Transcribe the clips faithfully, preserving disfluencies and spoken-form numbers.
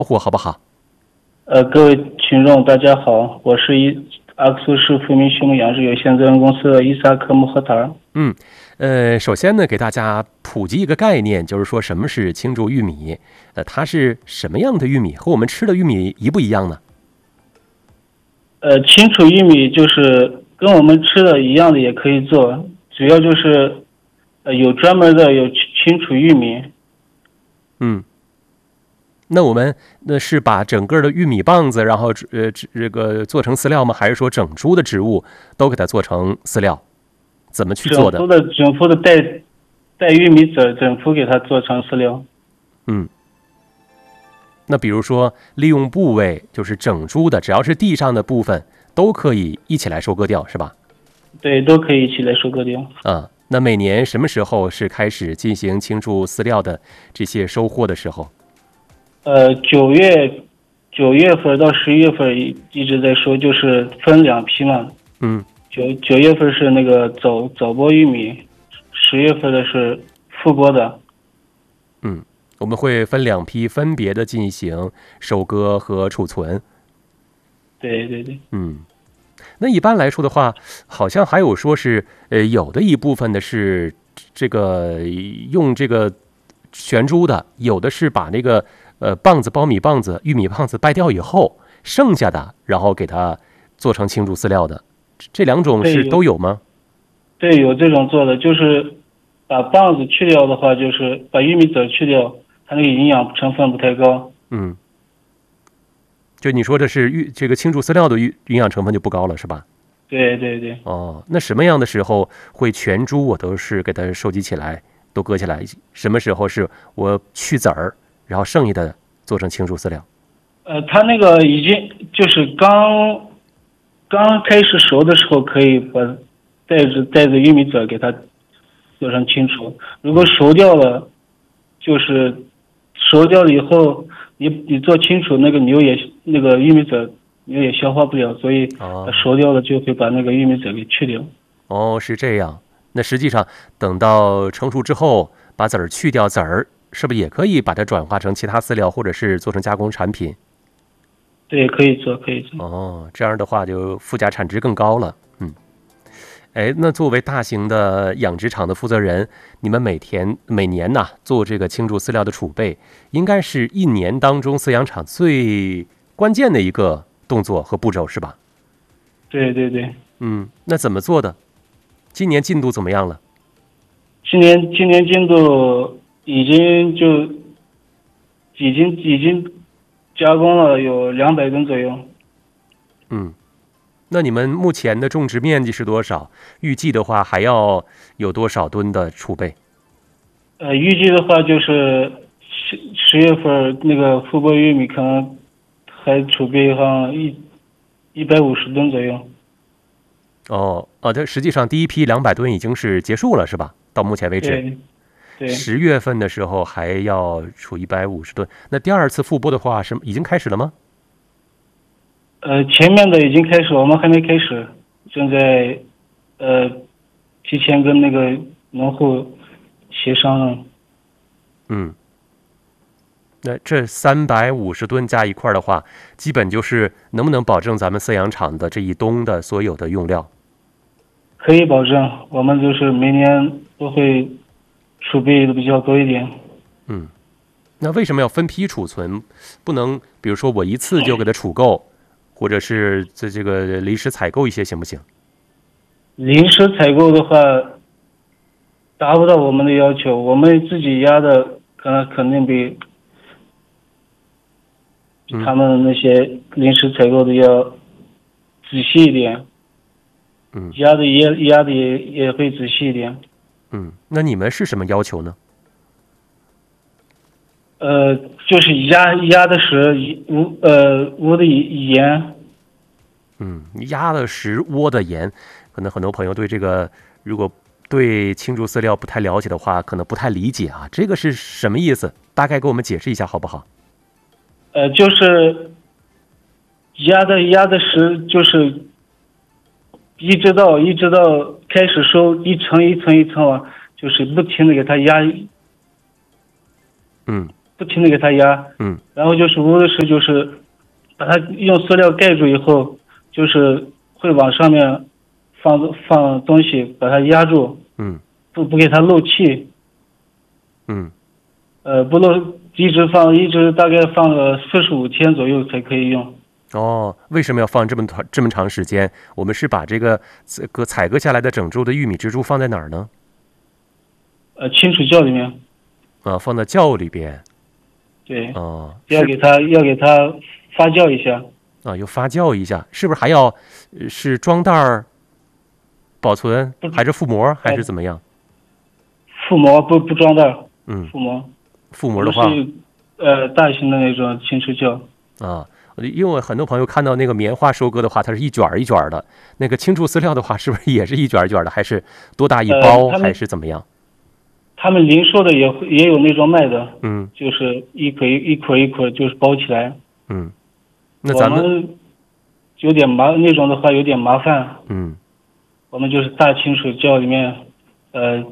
呼好不好？ 呃，各位群众，大家好，我是一阿克苏市富民畜牧养殖有限责任公司的伊萨克穆赫塔尔。 嗯，呃，首先呢，给大家普及一个概念，就是说什么是青竹玉米？呃，它是什么样的玉米？和我们吃的玉米一不一样呢？ 呃，青楚玉米就是跟我们吃的一样的，也可以做，主要就是呃有专门的有青楚玉米。 嗯。那我们那是把整个的玉米棒子，然后呃这个做成饲料吗？还是说整株的植物都给它做成饲料？怎么去做的？ 整幅的整幅的带带玉米籽，整幅给它做成饲料。 嗯。那比如说利用部位，就是整株的，只要是地上的部分都可以一起来收割掉，是吧？ 对，都可以一起来收割掉。 啊，那每年什么时候是开始进行青贮饲料的这些收获的时候？ 呃，九月九月份到十一月份一直在说，就是分两批嘛。 嗯， 九九月份是那个早早播玉米，十月份的是复播的。 嗯，我们会分两批分别的进行收割和储存。 对对对。 嗯，那一般来说的话，好像还有说是呃有的一部分的是这个用这个全株的，有的是把那个。呃，棒子、苞米棒子、玉米棒子掰掉以后，剩下的然后给它做成青贮饲料的，这两种是都有吗？ 对，有这种做的，就是把棒子去掉的话，就是把玉米籽去掉，它那个营养成分不太高。 嗯，就你说的是玉这个青贮饲料的营营养成分就不高了，是吧？ 对对对。 哦，那什么样的时候会全株我都是给它收集起来，都割起来？什么时候是我去籽儿？然后剩下的做成青贮饲料。 呃，它那个已经就是刚刚开始熟的时候，可以把带着带着玉米籽给它做成青贮。如果熟掉了，就是熟掉了以后，你你做青贮那个牛也那个玉米籽牛也消化不了，所以熟掉了就会把那个玉米籽给去掉。 哦，是这样。那实际上等到成熟之后，把籽儿去掉，籽儿。是不是也可以把它转化成其他饲料，或者是做成加工产品？ 对，可以做，可以做。 哦，这样的话就附加产值更高了。嗯，哎，那作为大型的养殖场的负责人，你们每天每年呐、啊、做这个青贮饲料的储备，应该是一年当中饲养场最关键的一个动作和步骤，是吧？ 对对对。 嗯，那怎么做的？今年进度怎么样了？ 今年今年进度。已经就已经已经加工了有两百吨左右。 嗯，那你们目前的种植面积是多少？预计的话还要有多少吨的储备？ 呃，预计的话就是十十月份那个复播玉米可能还储备上一一百五十吨左右。 哦哦，这实际上第一批两百吨已经是结束了，是吧？到目前为止。 对。 十月份的时候还要储一百五十吨，那第二次复播的话是已经开始了吗？ 呃，前面的已经开始，我们还没开始，正在呃提前跟那个农户协商了。 嗯，那这三百五十吨加一块的话，基本就是能不能保证咱们饲养场的这一冬的所有的用料？ 可以保证，我们就是每年都会。储备的比较多一点。 嗯，那为什么要分批储存？不能比如说我一次就给它储够，或者是这这个临时采购一些行不行？ 临时采购的话，达不到我们的要求，我们自己压的可能肯定比他们那些临时采购的要仔细一点。 嗯， 压的也压的也也会仔细一点。 嗯，那你们是什么要求呢？ 呃，就是压压的是无呃无的盐。 嗯，压的实窝的盐，可能很多朋友对这个如果对青贮饲料不太了解的话，可能不太理解啊。这个是什么意思？大概给我们解释一下好不好？ 呃，就是压的压的实就是一直到一直到开始收一层一层一层啊，就是不停的给它压。 嗯。 不停的给它压， 嗯， 然后就是捂的时候就是把它用塑料盖住以后，就是会往上面放放东西，把它压住， 嗯不不给它漏气， 嗯， 呃，不漏，一直放，一直大概放了四十五天左右才可以用。 哦，为什么要放这么长这么长时间？我们是把这个这个采割下来的整株的玉米植株放在哪儿呢？ 呃，清水窖里面， 啊，放在窖里边。 对， 哦， 要给它要给它发酵一下。 啊，又发酵一下，是不是还要呃是装袋儿保存，还是覆膜，还是怎么样？ 覆膜不不装袋， 嗯， 覆膜。 覆膜的话， 是呃大型的那种清水窖。 啊，因为很多朋友看到那个棉花收割的话，它是一卷儿一卷儿的，那个青贮饲料的话，是不是也是一卷儿一卷儿的，还是多大一包， 呃、 还是怎么样？ 他们零售的也会也有那种卖的， 嗯， 就是一捆一捆一捆就是包起来。 嗯，那咱们, 们有点麻那种的话有点麻烦。 嗯， 我们就是大清水窖里面，呃，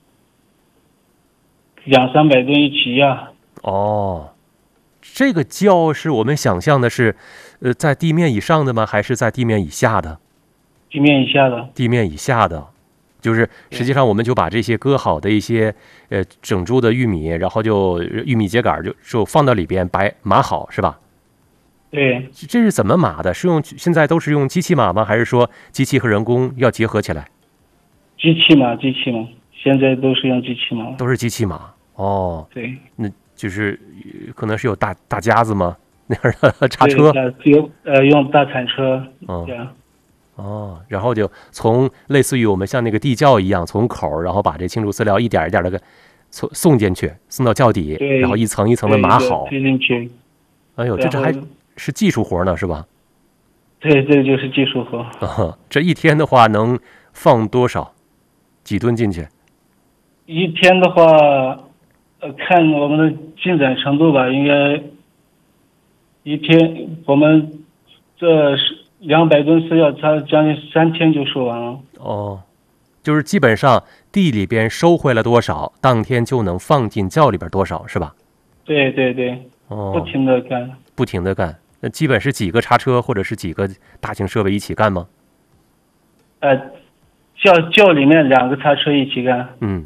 两三百吨一起压。 哦，这个窖是我们想象的是，呃，在地面以上的吗？还是在地面以下的？ 地面以下的。 地面以下的。就是实际上我们就把这些割好的一些呃整株的玉米，然后就玉米秸秆就就放到里边摆码好，是吧？ 对。 这是怎么码的？是用现在都是用机器码吗？还是说机器和人工要结合起来？ 机器码，机器码，现在都是用机器码。 都是机器码。哦。 对。 那就是可能是有大大夹子吗？那样的叉车。 有呃用大铲车。 嗯。 这样。 哦，然后就从类似于我们像那个地窖一样，从口然后把这青贮饲料一点一点的给送送进去，送到窖底，然后一层一层的码好。 推进去。 哎呦，这这还是技术活呢，是吧？ 对，这就是技术活。 啊，这一天的话能放多少？几吨进去？ 一天的话，呃，看我们的进展程度吧，应该一天我们这是。两百吨饲料，它将近三天就收完了。 哦，就是基本上地里边收回来多少，当天就能放进窖里边多少，是吧？ 对对对。 哦。 不停的干。 不停的干，那基本是几个叉车或者是几个大型设备一起干吗？ 呃，窖窖里面两个叉车一起干。 嗯。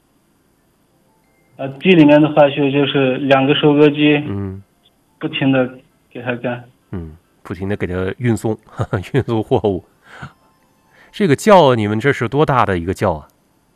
呃，地里面的话就就是两个收割机。 嗯。 不停的给它干。 嗯。不停的给它运送，呵呵运送货物。这个窖，你们这是多大的一个窖啊？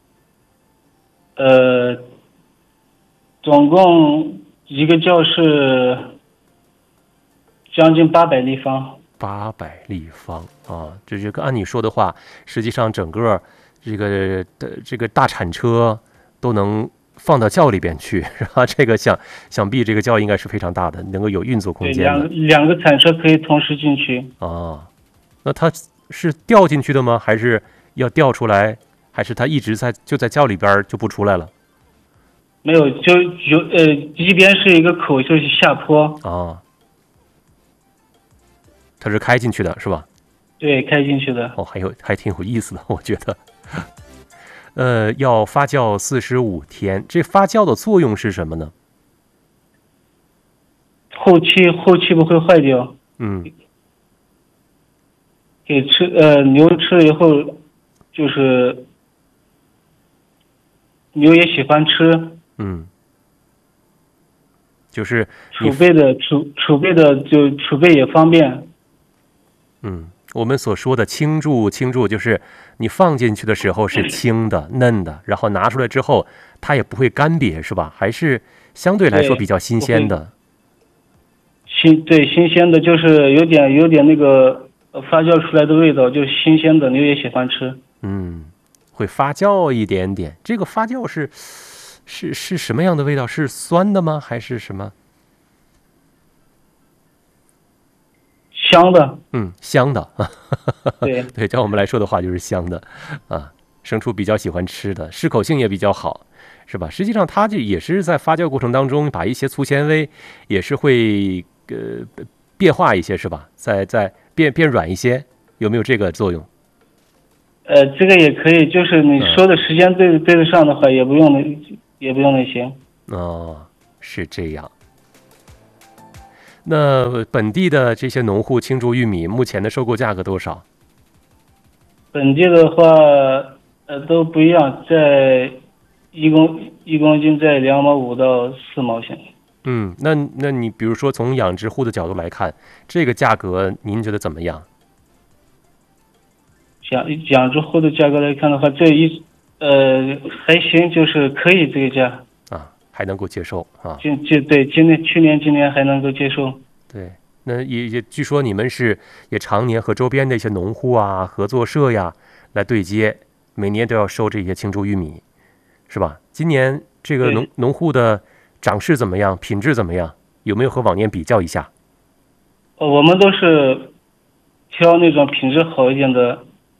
呃，总共一个窖是将近八百立方。 八百立方啊，这这个按你说的话，实际上整个这个的这个大铲车都能放到窖里边去，是吧？这个想想必这个窖应该是非常大的，能够有运作空间的。 对，两两个铲车可以同时进去。 啊，那它是掉进去的吗？还是要掉出来？还是它一直在就在窖里边就不出来了？ 没有，就有呃，一边是一个口，就是下坡。 啊，它是开进去的，是吧？ 对，开进去的。 哦，还有还挺有意思的，我觉得。呃，要发酵四十五天，这发酵的作用是什么呢？ 后期后期不会坏掉。 嗯。 给吃呃牛吃了以后，就是牛也喜欢吃。 嗯。就是储备的储储备的就储备也方便。 嗯。我们所说的青贮，青贮就是你放进去的时候是青的、嫩的，然后拿出来之后，它也不会干瘪，是吧？还是相对来说比较新鲜的。 新对新鲜的，就是有点有点那个发酵出来的味道，就是新鲜的，牛也喜欢吃。 嗯，会发酵一点点。这个发酵是是是什么样的味道？是酸的吗？还是什么？ 香的。 嗯，香的。 对对，照我们来说的话就是香的啊。牲畜比较喜欢吃的，适口性也比较好，是吧？实际上它这也是在发酵过程当中把一些粗纤维也是会呃变化一些，是吧？再再变变软一些，有没有这个作用？ 呃，这个也可以，就是你说的时间对对得上的话，也不用那也不用那些。 哦，是这样。 那本地的这些农户青竹玉米目前的收购价格多少？ 本地的话，呃，都不一样，在一公一公斤在两毛五到四毛钱。 嗯，那那你比如说从养殖户的角度来看，这个价格您觉得怎么样？ 养养殖户的价格来看的话，这一呃还行，就是可以这个价啊，还能够接受啊。 今今对今年去年今年还能够接受。 对，那也也据说你们是也常年和周边的一些农户啊、合作社呀来对接，每年都要收这些青竹玉米，是吧？今年这个农农户的长势怎么样？品质怎么样？有没有和往年比较一下？ 呃，我们都是挑那种品质好一点的，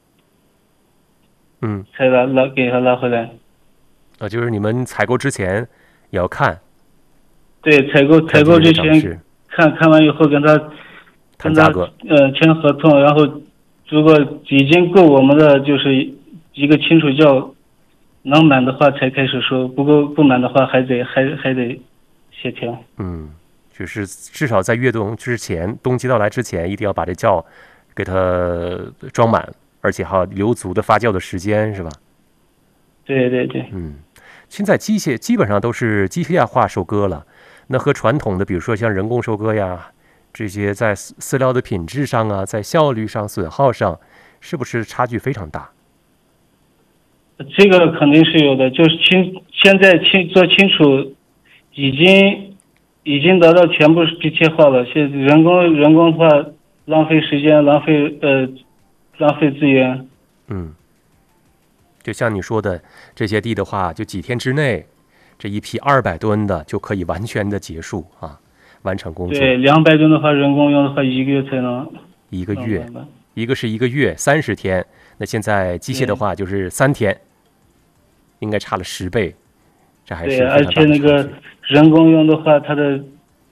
嗯， 才拉拉给他拉回来。 啊，就是你们采购之前也要看， 对，采购采购之前看看完以后跟他跟他呃签合同，然后如果已经够我们的就是一个清楚叫能满的话才开始收，不够不满的话还得还还得协调。 嗯，就是至少在越冬之前，冬季到来之前，一定要把这窖给它装满，而且还要留足的发酵的时间，是吧？ 对对对。 嗯，现在机械基本上都是机械化收割了，那和传统的，比如说像人工收割呀，这些在饲料的品质上啊，在效率上、损耗上，是不是差距非常大？ 这个肯定是有的，就是清现在清做清楚，已经已经达到全部是机械化了。现在人工人工的话，浪费时间，浪费呃浪费资源。 嗯，就像你说的，这些地的话，就几天之内，这一批二百吨的就可以完全的结束啊，完成工作。 对，两百吨的话，人工用的话，一个月才能。 一个月，一个是一个月三十天，那现在机械的话就是三天，应该差了十倍，这还是对，而且那个人工用的话，它的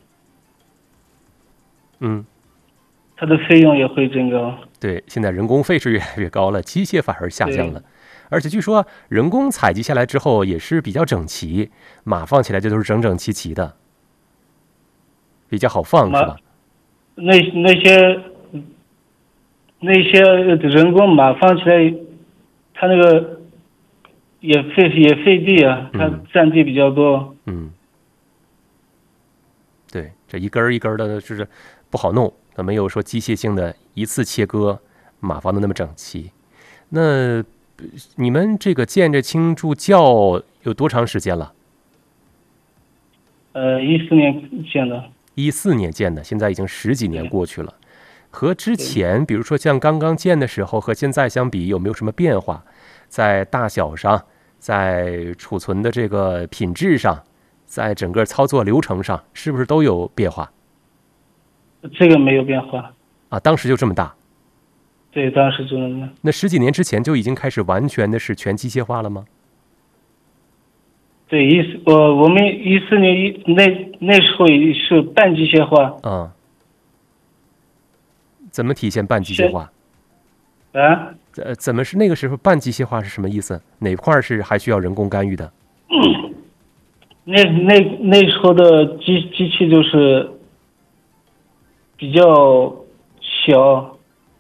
嗯， 它的费用也会增高。 对，现在人工费是越来越高了，机械反而下降了。而且据说人工采集下来之后也是比较整齐，码放起来就都是整整齐齐的，比较好放，是吧？ 那那些那些人工码放起来，它那个也费也费地啊，它占地比较多。 嗯，对，这一根一根的，就是不好弄，它没有说机械性的一次切割码放的那么整齐。那你们这个建这青竹窖有多长时间了？ 呃，一四年建的。 一四年建的，现在已经十几年过去了。和之前，比如说像刚刚建的时候和现在相比，有没有什么变化？在大小上，在储存的这个品质上，在整个操作流程上，是不是都有变化？ 这个没有变化啊，当时就这么大。 对，当时就那么。 那十几年之前就已经开始完全的是全机械化了吗？ 对，一四我我们一四年一那那时候也是半机械化。 嗯。怎么体现半机械化？ 啊？ 呃，怎么是那个时候半机械化是什么意思？哪块是还需要人工干预的？ 嗯、那那那时候的机机器就是比较小。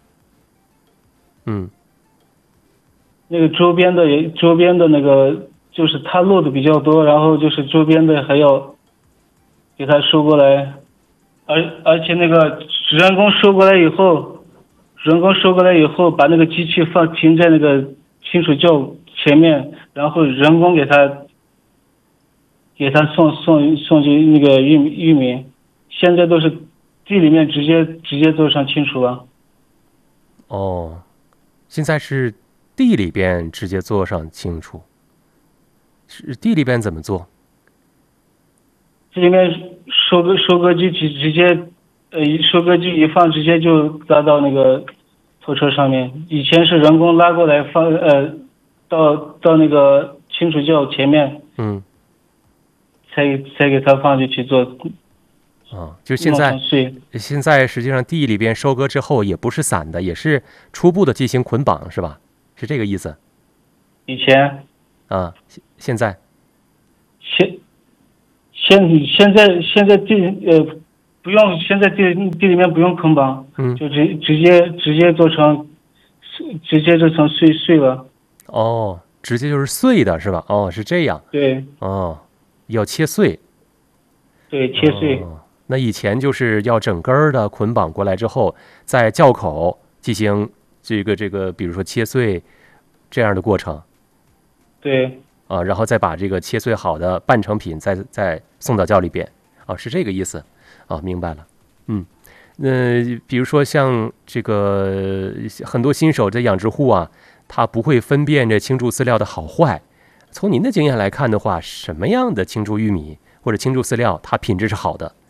嗯。 那个周边的也周边的那个就是它漏的比较多，然后就是周边的还要给它收过来，而而且那个人工收过来以后，人工收过来以后，把那个机器放停在那个清除窖前面，然后人工给它给它送送送进那个玉米玉米，现在都是地里面直接直接做上清除了。 哦，现在是地里边直接做上清除，是地里边怎么做？ 这里面收割收割机直直接，呃，收割机一放，直接就拉到那个拖车上面。以前是人工拉过来放，呃，到到那个清除窖前面， 嗯， 才才给它放进去做。 啊，就现在，现在实际上地里边收割之后也不是散的，也是初步的进行捆绑，是吧？是这个意思？ 以前啊，现在现现现在现在地呃不用，现在地地里面不用捆绑， 嗯， 就直直接直接做成，直接做成碎碎了。 哦，直接就是碎的是吧？哦，是这样。 对哦，要切碎。 对，切碎。 哦，那以前就是要整根儿的捆绑过来之后，在窖口进行这个这个，比如说切碎这样的过程。 对。 啊，然后再把这个切碎好的半成品再再送到窖里边。哦，是这个意思。哦，明白了。嗯，那、呃、比如说像这个很多新手的养殖户啊，他不会分辨这青贮饲料的好坏。从您的经验来看的话，什么样的青贮玉米或者青贮饲料它品质是好的？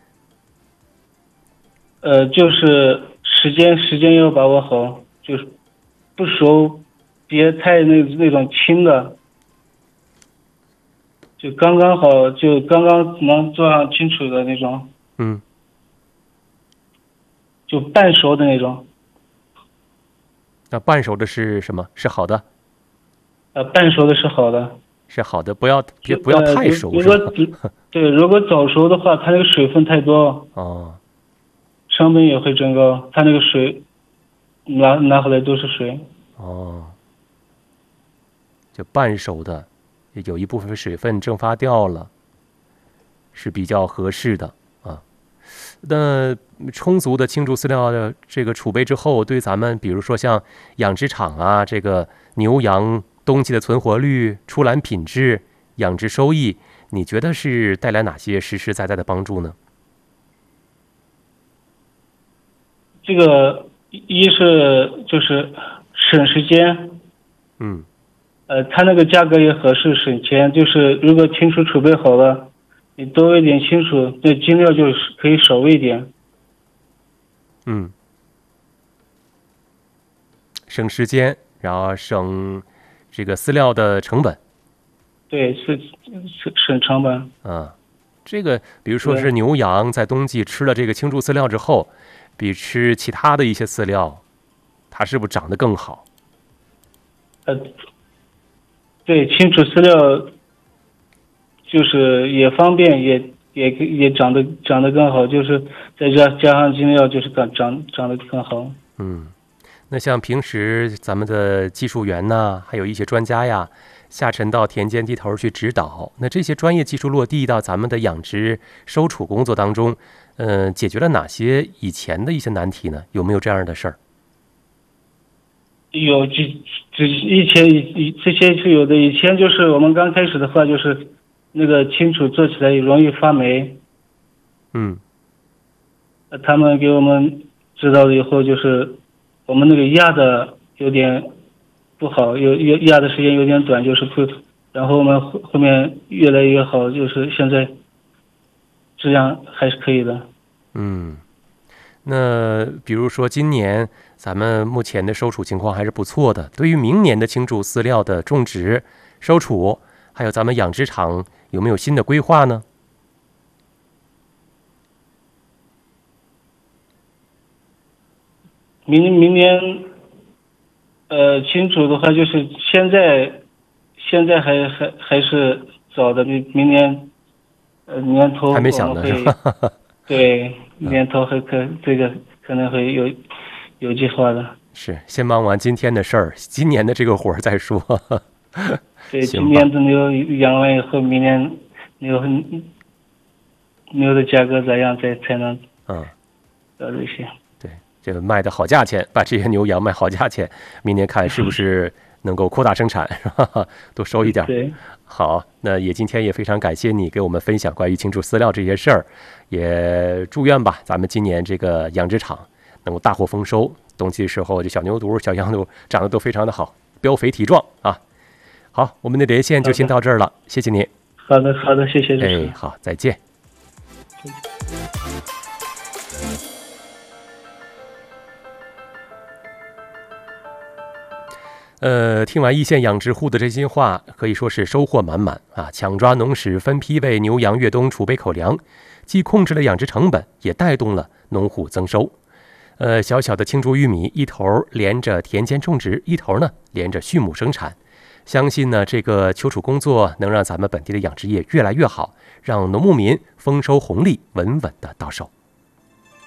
呃，就是时间时间要把握好，就是不熟，别太那那种轻的。就刚刚好，就刚刚能做上清楚的那种， 嗯， 就半熟的那种。 那半熟的是什么？是好的？ 呃，半熟的是好的， 是好的，不要别不要太熟。 呃、如果对，如果早熟的话，它那个水分太多， 哦， 成本也会增高。它那个水拿拿回来都是水。 哦，就半熟的。有一部分水分蒸发掉了，是比较合适的啊。那充足的青贮饲料的这个储备之后，对咱们比如说像养殖场啊，这个牛羊冬季的存活率、出栏品质、养殖收益，你觉得是带来哪些实实在在的帮助呢？ 这个一是就是省时间， 嗯。 呃，它那个价格也合适，省钱。就是如果青贮储备好了，你多一点青贮，那精料就可以少喂一点。 嗯，省时间，然后省这个饲料的成本。 对，是省省成本。 啊，这个比如说是牛羊在冬季吃了这个青贮饲料之后，比吃其他的一些饲料，它是不是长得更好？ 呃。对，青贮饲料就是也方便，也也也长得长得更好，就是再加加上精料，就是长长长得更好。 嗯，那像平时咱们的技术员呢，还有一些专家呀，下沉到田间地头去指导，那这些专业技术落地到咱们的养殖收储工作当中，嗯、呃，解决了哪些以前的一些难题呢？有没有这样的事儿？ 有，以这以前以这些是有的。以前就是我们刚开始的话，就是那个青贮做起来容易发霉。 嗯。 他们给我们知道了以后，就是我们那个压的有点不好，有压压的时间有点短，就是会，然后我们后后面越来越好，就是现在质量还是可以的。 嗯。那比如说今年咱们目前的收储情况还是不错的，对于明年的青贮饲料的种植、收储，还有咱们养殖场有没有新的规划呢？ 明明年，呃，青贮的话就是现在，现在还还还是早的，明明年，呃，年头还没想呢是吧？ 对，年头还可这个可能会有有计划的。 是，先忙完今天的事儿，今年的这个活儿再说。 对，今年的牛养完以后，明年牛牛的价格咋样，再才能嗯， 到这些。 对，这个卖的好价钱，把这些牛羊卖好价钱，明年看是不是能够扩大生产，是吧？多收一点。 对。 好，那也今天也非常感谢你给我们分享关于青贮饲料这些事儿，也祝愿吧，咱们今年这个养殖场能够大获丰收。冬季时候，这小牛犊、小羊犊长得都非常的好，膘肥体壮啊。好，我们的连线就先到这儿了，谢谢你。 好的，好的，谢谢。 哎，好，再见。呃，听完易县养殖户的真心话，可以说是收获满满啊！抢抓农时分批为牛羊越冬储备口粮，既控制了养殖成本，也带动了农户增收。呃，小小的青贮玉米，一头连着田间种植，一头呢连着畜牧生产。相信呢，这个秋储工作能让咱们本地的养殖业越来越好，让农牧民丰收红利稳稳的到手。